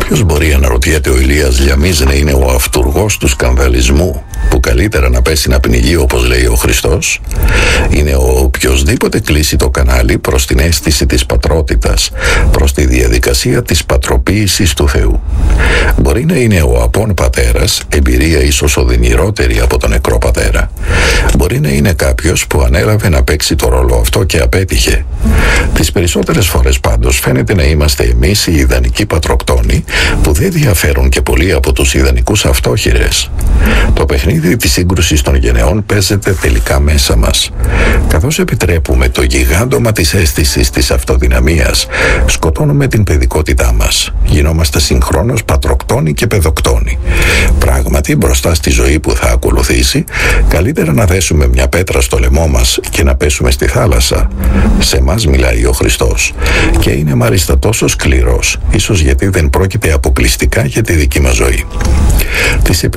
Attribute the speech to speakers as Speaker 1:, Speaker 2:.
Speaker 1: Κάποιος μπορεί, αναρωτιέται ο Ηλίας Λιαμής, να είναι ο αυτουργός του σκανδαλισμού που καλύτερα να πέσει να πνιγεί, όπως λέει ο Χριστός? Είναι ο οποιοσδήποτε κλείσει το κανάλι προς την αίσθηση της πατρότητας, προς τη διαδικασία της πατροποίησης του Θεού. Μπορεί να είναι ο απόν πατέρας, εμπειρία ίσως οδυνηρότερη από τον νεκρό πατέρα. Μπορεί να είναι κάποιος που ανέλαβε να παίξει το ρόλο αυτό και απέτυχε. Τις περισσότερες φορές πάντως φαίνεται να είμαστε εμείς οι ιδανικοί πατροκτόνοι, που δεν διαφέρουν και πολύ από τους ιδανικούς αυτόχειρες. Το παιχνίδι της σύγκρουσης των γενεών παίζεται τελικά μέσα μας. Καθώς επιτρέπουμε το γιγάντωμα της αίσθησης της αυτοδυναμίας, σκοτώνουμε την παιδικότητά μας. Γινόμαστε συγχρόνως πατροκτόνοι και παιδοκτόνοι. Πράγματι, μπροστά στη ζωή που θα ακολουθήσει, καλύτερα να δέσουμε μια πέτρα στο λαιμό μας και να πέσουμε στη θάλασσα. Σε μας μιλάει ο Χριστός, και είναι μάλιστα τόσο σκληρός, ίσως γιατί δεν πρόκειται αποκλειστικά για τη δική μας ζωή. Τις